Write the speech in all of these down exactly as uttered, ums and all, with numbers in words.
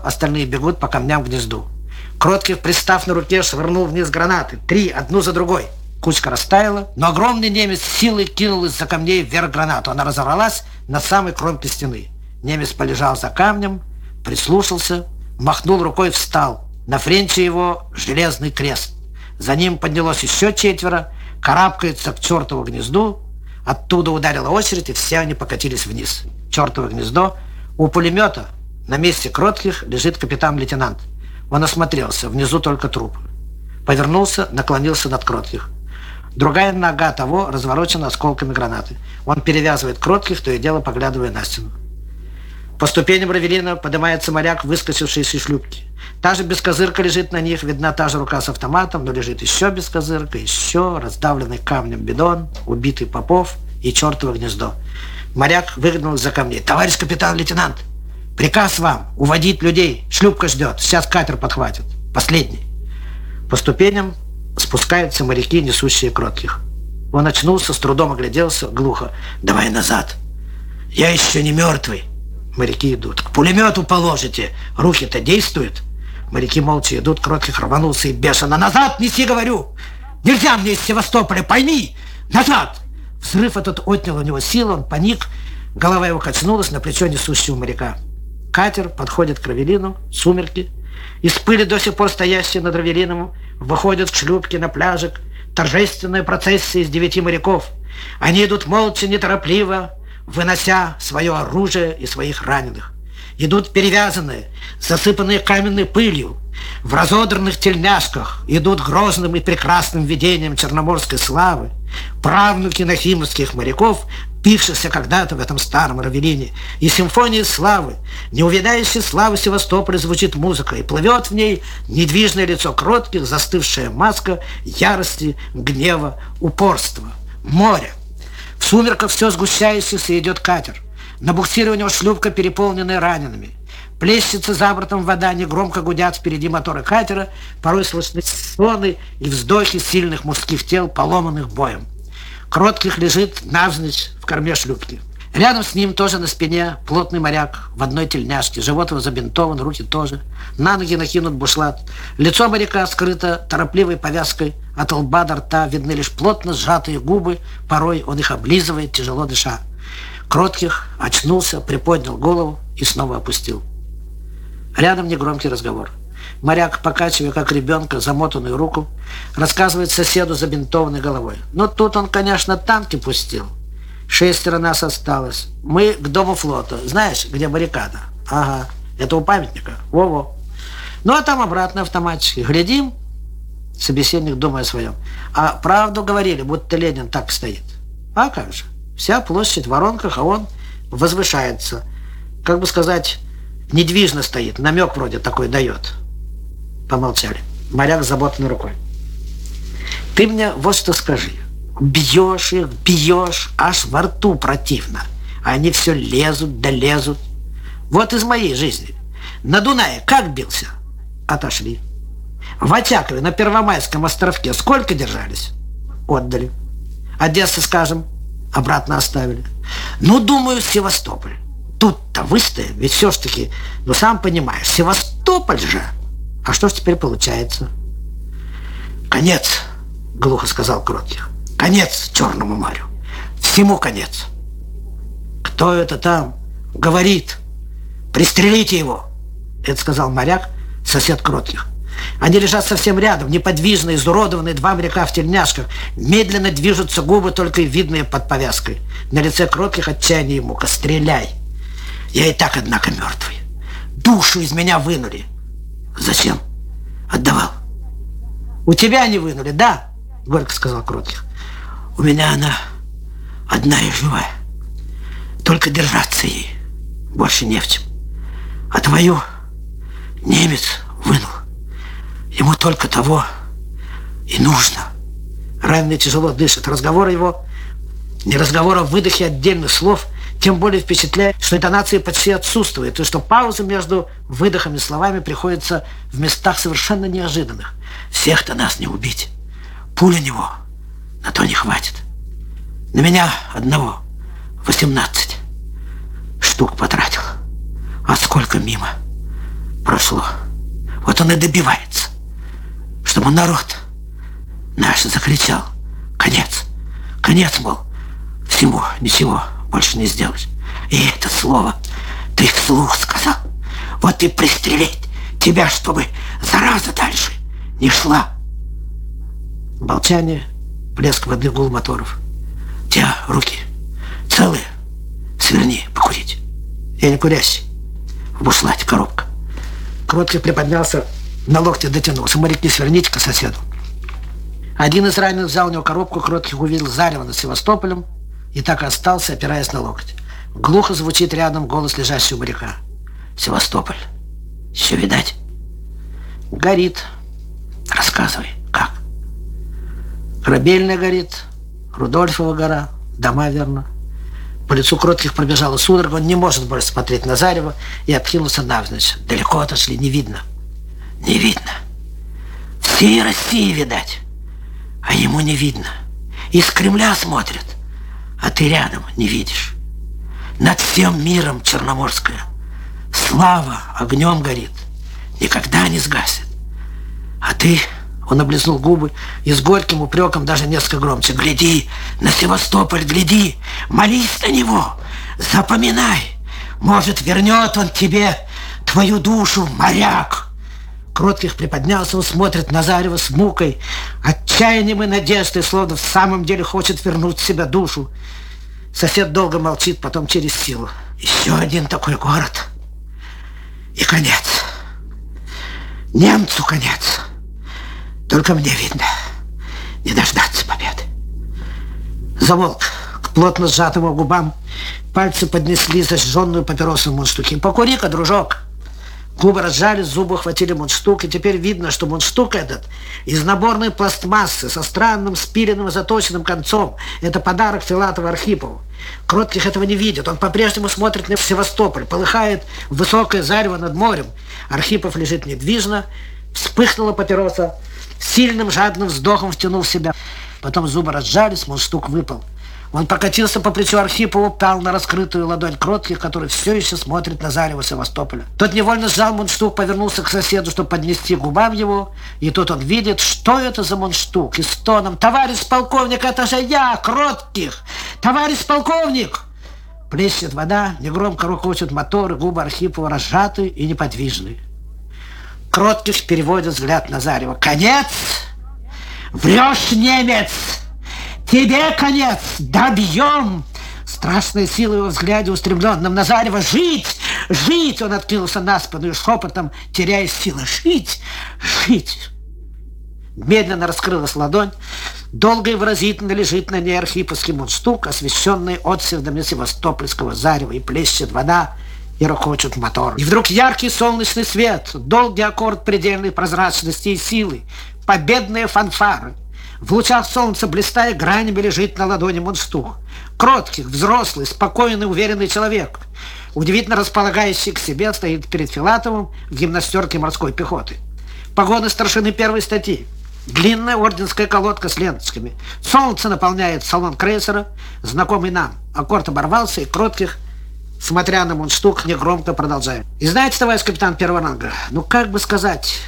остальные бегут по камням к гнезду. Кротких, пристав на руке, швырнул вниз гранаты. Три, одну за другой. Кучка растаяла, но огромный немец силой кинул из-за камней вверх гранату. Она разорвалась на самой кромке стены. Немец полежал за камнем, прислушался, махнул рукой, встал. На френче его железный крест. За ним поднялось еще четверо, карабкается к чертову гнезду. Оттуда ударила очередь, и все они покатились вниз. Чертово гнездо. У пулемета на месте Кротких лежит капитан-лейтенант. Он осмотрелся, внизу только труп. Повернулся, наклонился над Кротких. Другая нога того разворочена осколками гранаты. Он перевязывает Кротких, то и дело поглядывая на стену. По ступеням Равелина поднимается моряк, выскочивший из шлюпки. Та же бескозырка лежит на них, видна та же рука с автоматом, но лежит еще бескозырка, еще раздавленный камнем бидон, убитый Попов и чертово гнездо. Моряк выгнал из-за камней. «Товарищ капитан-лейтенант, приказ вам уводить людей. Шлюпка ждет. Сейчас катер подхватит. Последний». По ступеням спускаются моряки, несущие Кротких. Он очнулся, с трудом огляделся, глухо. «Давай назад. Я еще не мертвый». Моряки идут. «К пулемету положите. Руки-то действуют». Моряки молча идут. Кротких рванулся и бешено. «Назад неси, говорю! Нельзя мне из Севастополя, пойми! Назад!» Взрыв этот отнял у него силу, он паник. Голова его качнулась на плечо несущего моряка. Катер подходит к Равелину, сумерки. Из пыли, до сих пор стоящей над Равелином, выходят к шлюпке на пляжик. Торжественная процессия из девяти моряков. Они идут молча, неторопливо, вынося свое оружие и своих раненых. Идут перевязанные, засыпанные каменной пылью, в разодранных тельняшках, идут грозным и прекрасным видением черноморской славы, правнуки нахимовских моряков, пившихся когда-то в этом старом Равелине. И симфония славы, неувядающей славы Севастополя, звучит музыка, и плывет в ней недвижное лицо Кротких, застывшая маска ярости, гнева, упорства, моря. В сумерках все сгущающийся идет катер. На буксире у него шлюпка, переполненная ранеными. Плещется за бортом вода, негромко гудят впереди моторы катера, порой слышны стоны и вздохи сильных мужских тел, поломанных боем. Кротких лежит навзничь в корме шлюпки. Рядом с ним, тоже на спине, плотный моряк в одной тельняшке. Живот его забинтован, руки тоже. На ноги накинут бушлат. Лицо моряка скрыто торопливой повязкой. От лба до рта видны лишь плотно сжатые губы. Порой он их облизывает, тяжело дыша. Кротких очнулся, приподнял голову и снова опустил. Рядом негромкий разговор. Моряк, покачивая, как ребенка, замотанную руку, рассказывает соседу забинтованной головой. «Ну, тут он, конечно, танки пустил. Шестеро нас осталось. Мы к дому флота. Знаешь, где баррикада? Ага. Это у памятника. Во-во. Ну, а там обратно автоматчики. Глядим». Собеседник, думая о своем. «А правду говорили, будто Ленин так стоит?» «А как же? Вся площадь в воронках, а он возвышается. Как бы сказать, недвижно стоит. Намек вроде такой дает». Помолчали. Моряк заботанной рукой. «Ты мне вот что скажи. Бьешь их, бьешь, аж во рту противно. А они все лезут да лезут. Вот из моей жизни. На Дунае как бился? Отошли. В Очакове на Первомайском островке сколько держались? Отдали. Одесса, скажем, обратно оставили. Ну, думаю, Севастополь. Тут-то выстоим, ведь все ж таки, ну, сам понимаешь, Севастополь же. А что ж теперь получается?» «Конец», — глухо сказал Кротких. «Конец Черному морю. Всему конец». «Кто это там говорит? Пристрелите его!» Это сказал моряк, сосед Кротких. Они лежат совсем рядом, неподвижно изуродованные, два моряка в тельняшках. Медленно движутся губы, только и видные под повязкой. На лице Кротких отчаяние и мука. «Стреляй! Я и так, однако, мертвый. Душу из меня вынули». «Зачем? Отдавал». «У тебя не вынули, да?» — горько сказал Кротких. «У меня она одна и живая. Только держаться ей больше не в чем. А твою немец вынул. Ему только того и нужно». Раненый тяжело дышит. Разговор его, не разговор, а выдохи отдельных слов, тем более впечатляет, что интонации почти отсутствуют, и что пауза между выдохами и словами приходится в местах совершенно неожиданных. «Всех-то нас не убить. Пуля него на то не хватит. На меня одного восемнадцать штук потратил. А сколько мимо? прошло. Вот он и добивается, чтобы народ наш закричал: конец, конец, мол, всему, ничего больше не сделаешь. И это слово ты вслух сказал. Вот и пристрелить тебя, чтобы зараза дальше не шла. Молчание, плеск воды, гул моторов. У тебя руки целые? Сверни, покурить. Я не курящий. В бушлате коробка. Кротких приподнялся, на локте дотянулся. Моряки, сверните к соседу. Один из раненых взял у него коробку. Кротких увидел зарево над Севастополем и так и остался, опираясь на локоть. Глухо звучит рядом голос лежащего моряка. Севастополь. Еще видать? Горит. Рассказывай, как? Корабельная горит, Рудольфова гора, дома, верно. По лицу Кротких пробежала судорога, он не может больше смотреть на зарево и откинулся навзничь. Далеко отошли, не видно. Не видно. Всей России видать, а ему не видно. Из Кремля смотрят, а ты рядом не видишь. Над всем миром Черноморская слава огнем горит, никогда не сгасит. А ты... Он облизнул губы и с горьким упреком, даже несколько громче: гляди на Севастополь, гляди, молись на него, запоминай, может, вернет он тебе твою душу, моряк. Кротких приподнялся, он смотрит на зарево с мукой, отчаянием и надеждой, словно в самом деле хочет вернуть себе душу. Сосед долго молчит, потом через силу: еще один такой город, и конец. Немцу конец. Только мне видно, не дождаться победы. Замолк. К плотно сжатым его губам пальцы поднесли зажженную папиросу в мундштуке. Покури-ка, дружок. Губы разжались, зубы хватили мундштук, и теперь видно, что мундштук этот из наборной пластмассы со странным спиленным и заточенным концом. Это подарок Филатову Архипову. Кротких этого не видит. Он по-прежнему смотрит на Севастополь. Полыхает высокое зарево над морем. Архипов лежит недвижно. Вспыхнула папироса. Сильным жадным вздохом втянул в себя. Потом зубы разжались, мундштук выпал. Он покатился по плечу Архипова, упал на раскрытую ладонь Кротких, который все еще смотрит на зарево Севастополя. Тот невольно сжал мундштук, повернулся к соседу, чтобы поднести к губам его. И тут он видит, что это за мундштук. И с тоном: товарищ полковник, это же я, Кротких! Товарищ полковник! Плещет вода, негромко рокочут моторы, губы Архипова разжаты и неподвижны. Кротких переводит взгляд на зарево. Конец? Врешь, немец! Тебе конец! Добьем! Страшная сила его взгляде, устремленном на зарево. Жить! Жить! Он откинулся на спину и шепотом, теряя силы. Жить! Жить! Медленно раскрылась ладонь. Долго и выразительно лежит на ней архиповский мундштук, освещенный отсветами севастопольского зарева, и плещет вода, и рокочут мотор. И вдруг яркий солнечный свет, долгий аккорд предельной прозрачности и силы, победные фанфары. В лучах солнца, блистая гранями, лежит на ладони мундштук. Кротких, взрослый, спокойный, уверенный человек, удивительно располагающий к себе, стоит перед Филатовым в гимнастерке морской пехоты. Погоны старшины первой статьи. Длинная орденская колодка с ленточками. Солнце наполняет салон крейсера, знакомый нам. Аккорд оборвался, и Кротких, смотря на мундштук, негромко продолжает. И знаете, товарищ капитан первого ранга, ну как бы сказать,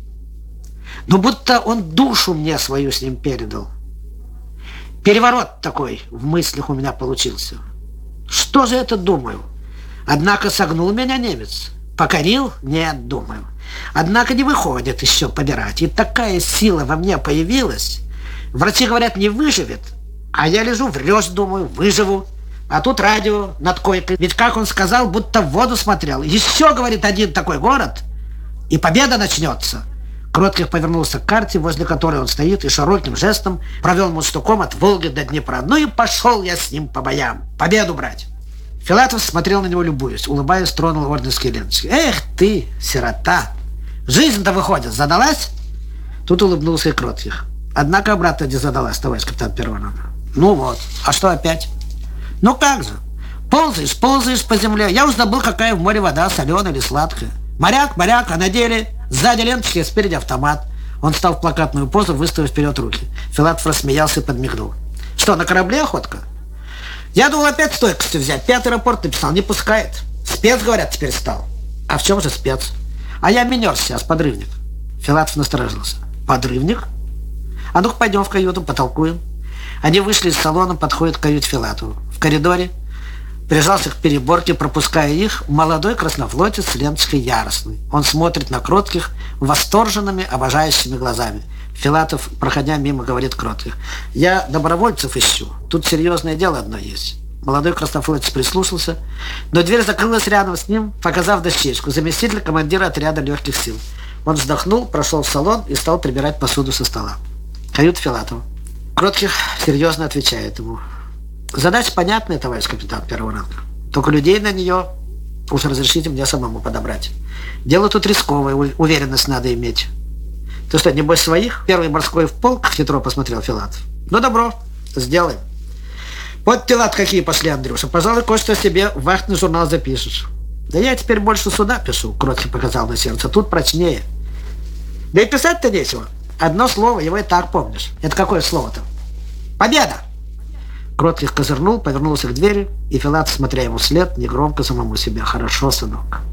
ну будто он душу мне свою с ним передал. Переворот такой в мыслях у меня получился. Что же это думаю? Однако согнул меня немец. Покорил? Нет, думаю. Однако не выходит еще побирать. И такая сила во мне появилась. Врачи говорят, не выживет. А я лежу, врешь, думаю, выживу. А тут радио над койкой. Ведь, как он сказал, будто в воду смотрел. Еще, говорит, один такой город, и победа начнется. Кротких повернулся к карте, возле которой он стоит, и широким жестом провел мундштуком от Волги до Днепра. Ну и пошел я с ним по боям. Победу брать. Филатов смотрел на него, любуясь, улыбаясь, тронул орденские ленточки. Эх ты, сирота! Жизнь-то, выходит, задалась? Тут улыбнулся и Кротких. Однако обратно не задалась, товарищ капитан первого ранга. Ну вот, а что опять? Ну как же? Ползаешь, ползаешь по земле. Я уж забыл, какая в море вода, соленая или сладкая. Моряк, моряк, а на деле сзади ленточки, а спереди автомат. Он встал в плакатную позу, выставив вперед руки. Филатов рассмеялся и подмигнул. Что, на корабле охотка? Я думал опять стойкостью взять. Пятый рапорт написал, не пускает. Спец, говорят, теперь стал. А в чем же спец? А я минер сейчас, подрывник. Филатов насторожился. Подрывник? А ну-ка пойдем в каюту, потолкуем. Они вышли из салона, подходят к каюте Филатову. В коридоре прижался к переборке, пропуская их, молодой краснофлотец с ленточкой яростный. Он смотрит на Кротких восторженными, обожающими глазами. Филатов, проходя мимо, говорит Кротких: «Я добровольцев ищу. Тут серьезное дело одно есть». Молодой краснофлотец прислушался, но дверь закрылась рядом с ним, показав дощечку: заместитель командира отряда легких сил. Он вздохнул, прошел в салон и стал прибирать посуду со стола. Каюта Филатова. Кротких серьезно отвечает ему: «Задача понятная, товарищ капитан первого ранга. Только людей на нее уж разрешите мне самому подобрать. Дело тут рисковое, уверенность надо иметь». «Ты что, небось своих? Первый морской в полк?» — хитро посмотрел Филатов. «Ну, добро, сделаем. Вот дела какие пошли, Андрюша. Пожалуй, кое-что себе в вахтный журнал запишешь». «Да я теперь больше сюда пишу», — Кроткий показал на сердце. «Тут прочнее». «Да и писать-то нечего. Одно слово, его и так помнишь». «Это какое слово-то?» «Победа!» Кротких козырнул, повернулся к двери, и Филатов, смотря ему вслед, негромко самому себе: «Хорошо, сынок».